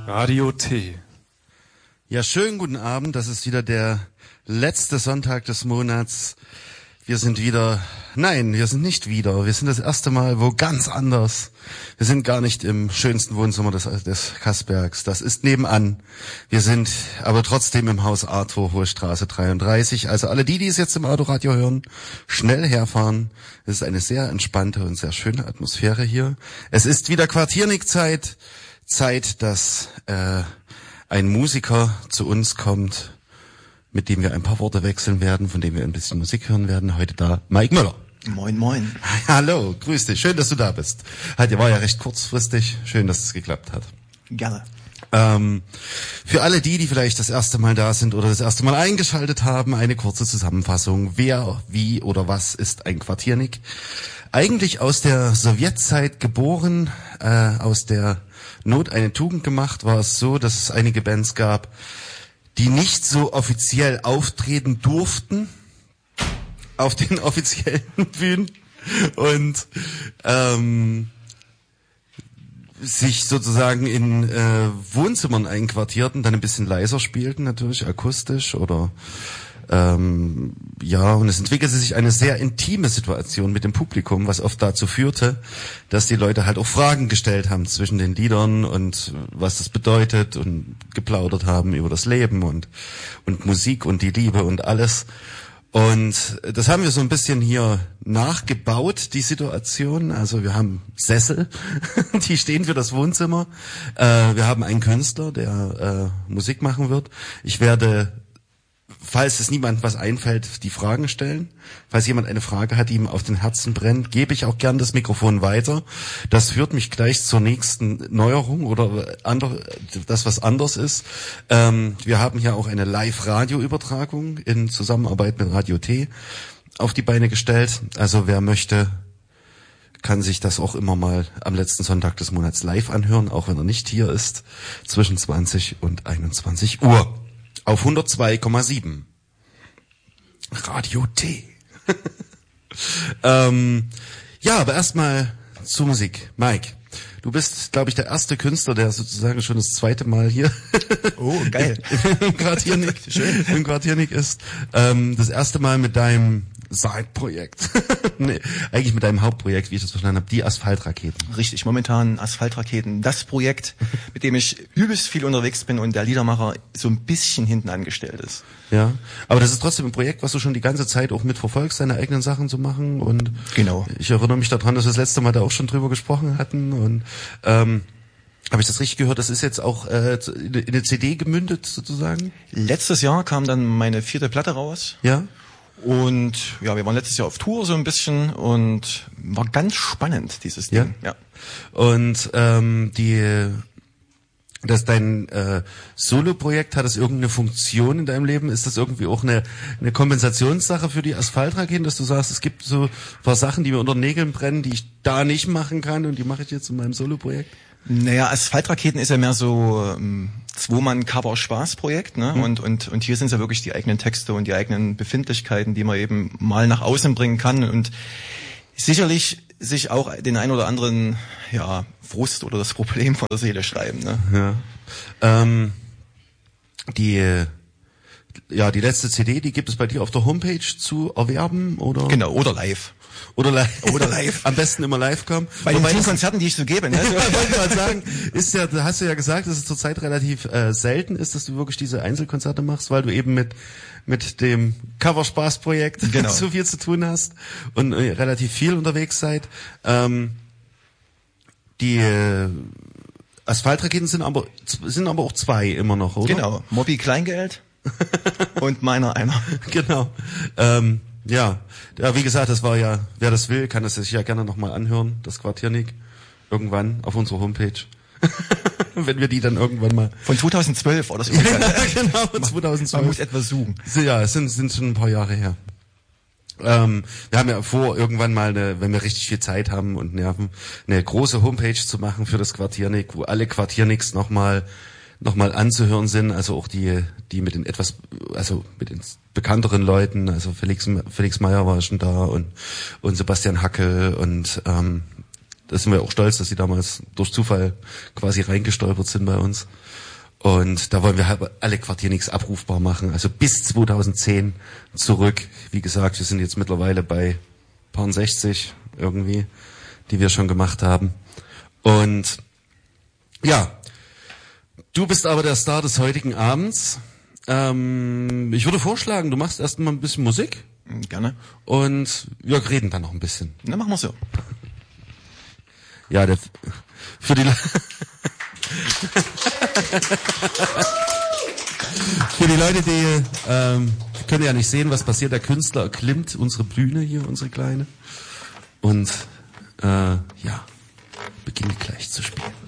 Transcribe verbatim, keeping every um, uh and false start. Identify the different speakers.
Speaker 1: Radio T.
Speaker 2: Ja, schönen guten Abend. Das ist wieder der letzte Sonntag des Monats. Wir sind wieder, nein, wir sind nicht wieder. Wir sind das erste Mal wo ganz anders. Wir sind gar nicht im schönsten Wohnzimmer des, des Kasbergs. Das ist nebenan. Wir sind aber trotzdem im Haus Arthur, Hohe Straße dreiunddreißig. Also alle die, die es jetzt im Autoradio hören, schnell herfahren. Es ist eine sehr entspannte und sehr schöne Atmosphäre hier. Es ist wieder Quartiernik-Zeit. Zeit, dass äh, ein Musiker zu uns kommt, mit dem wir ein paar Worte wechseln werden, von dem wir ein bisschen Musik hören werden. Heute da Mike Müller.
Speaker 3: Moin, moin.
Speaker 2: Hallo, grüß dich. Schön, dass du da bist. Halt, war ja recht kurzfristig. Schön, dass es geklappt hat.
Speaker 3: Gerne.
Speaker 2: Ähm, für alle die, die vielleicht das erste Mal da sind oder das erste Mal eingeschaltet haben, eine kurze Zusammenfassung. Wer, wie oder was ist ein Quartiernik? Eigentlich aus der Sowjetzeit geboren, äh, aus der Not eine Tugend gemacht, war es so, dass es einige Bands gab, die nicht so offiziell auftreten durften auf den offiziellen Bühnen und ähm, sich sozusagen in äh, Wohnzimmern einquartierten, dann ein bisschen leiser spielten, natürlich akustisch oder ähm, ja, und es entwickelte sich eine sehr intime Situation mit dem Publikum, was oft dazu führte, dass die Leute halt auch Fragen gestellt haben zwischen den Liedern und was das bedeutet und geplaudert haben über das Leben und und Musik und die Liebe und alles. Und das haben wir so ein bisschen hier nachgebaut, die Situation. Also wir haben Sessel, die stehen für das Wohnzimmer. Äh, wir haben einen Künstler, der äh, Musik machen wird. Ich werde, falls es niemandem was einfällt, die Fragen stellen. Falls jemand eine Frage hat, die ihm auf den Herzen brennt, gebe ich auch gern das Mikrofon weiter. Das führt mich gleich zur nächsten Neuerung oder andere, das, was anders ist. Ähm, wir haben hier auch eine Live-Radio-Übertragung in Zusammenarbeit mit Radio T auf die Beine gestellt. Also wer möchte, kann sich das auch immer mal am letzten Sonntag des Monats live anhören, auch wenn er nicht hier ist, zwischen zwanzig und einundzwanzig Uhr. Auf hundertzwei Komma sieben. Radio T. ähm, ja, aber erstmal zur Musik. Mike, du bist, glaube ich, der erste Künstler, der sozusagen schon das zweite Mal hier
Speaker 3: oh, geil.
Speaker 2: im Quartiernik, im Quartiernik ist. Ähm, das erste Mal mit deinem Side-Projekt. nee, eigentlich mit deinem Hauptprojekt, wie ich das verstanden habe, die Asphaltraketen.
Speaker 3: Richtig, momentan Asphaltraketen. Das Projekt, mit dem ich übelst viel unterwegs bin und der Liedermacher so ein bisschen hinten angestellt ist.
Speaker 2: Ja, aber das ist trotzdem ein Projekt, was du schon die ganze Zeit auch mitverfolgst, deine eigenen Sachen zu machen. Und
Speaker 3: genau.
Speaker 2: Ich erinnere mich daran, dass wir das letzte Mal da auch schon drüber gesprochen hatten. Und ähm, habe ich das richtig gehört? Das ist jetzt auch äh, in eine C D gemündet sozusagen?
Speaker 3: Letztes Jahr kam dann meine vierte Platte raus.
Speaker 2: Ja.
Speaker 3: Und ja, wir waren letztes Jahr auf Tour so ein bisschen und war ganz spannend, dieses Ding.
Speaker 2: Ja. ja. Und ähm, die, dass dein äh, Solo-Projekt, hat das irgendeine Funktion in deinem Leben? Ist das irgendwie auch eine, eine Kompensationssache für die Asphaltraketen, dass du sagst, es gibt so ein paar Sachen, die mir unter den Nägeln brennen, die ich da nicht machen kann und die mache ich jetzt in meinem Solo-Projekt?
Speaker 3: Naja, Asphaltraketen ist ja mehr so ähm, Zwei-Mann-Cover-Spaß-Projekt, ne? Mhm. Und und und hier sind es ja wirklich die eigenen Texte und die eigenen Befindlichkeiten, die man eben mal nach außen bringen kann und sicherlich sich auch den ein oder anderen ja Frust oder das Problem von der Seele schreiben, ne?
Speaker 2: Ja. Ähm, die ja die letzte C D, die gibt es bei dir auf der Homepage zu erwerben oder?
Speaker 3: Genau, oder live.
Speaker 2: Oder live.
Speaker 3: Oder live.
Speaker 2: Am besten immer live kommen.
Speaker 3: Bei den vielen Konzerten, die ich so gebe, ne?
Speaker 2: Wollte ich mal sagen, ist ja, hast du ja gesagt, dass es zurzeit relativ äh, selten ist, dass du wirklich diese Einzelkonzerte machst, weil du eben mit mit dem Coverspaß-Projekt
Speaker 3: genau.
Speaker 2: so viel zu tun hast und äh, relativ viel unterwegs seid. Ähm, die äh, Asphaltraketen sind aber sind aber auch zwei immer noch, oder?
Speaker 3: Genau. Mobby Kleingeld und meiner einer.
Speaker 2: Genau. Ähm, Ja, ja, wie gesagt, das war ja, wer das will, kann es sich ja gerne nochmal anhören, das Quartiernik, irgendwann auf unserer Homepage. Wenn wir die dann irgendwann mal...
Speaker 3: Von zweitausendzwölf oder so.
Speaker 2: Ja, genau, zweitausendzwölf.
Speaker 3: Man muss etwas suchen.
Speaker 2: Ja, es sind, sind schon ein paar Jahre her. Ähm, wir haben ja vor, irgendwann mal, eine, wenn wir richtig viel Zeit haben und Nerven, eine große Homepage zu machen für das Quartiernik, wo alle Quartierniks nochmal nochmal anzuhören sind, also auch die, die mit den etwas, also mit den bekannteren Leuten, also Felix, Felix Meyer war schon da und, und Sebastian Hackel und, ähm, da sind wir auch stolz, dass sie damals durch Zufall quasi reingestolpert sind bei uns. Und da wollen wir halt alle Quartiernicks abrufbar machen. Also bis zweitausendzehn zurück. Wie gesagt, wir sind jetzt mittlerweile bei paar sechzig irgendwie, die wir schon gemacht haben. Und ja, du bist aber der Star des heutigen Abends. Ähm, ich würde vorschlagen, du machst erst mal ein bisschen Musik.
Speaker 3: Gerne.
Speaker 2: Und wir reden dann noch ein bisschen.
Speaker 3: Na, machen wir so.
Speaker 2: Ja, der, für die Le- für die Leute, die ähm, können ja nicht sehen, was passiert. Der Künstler erklimmt unsere Bühne hier, unsere kleine. Und äh, ja, beginnt gleich zu spielen.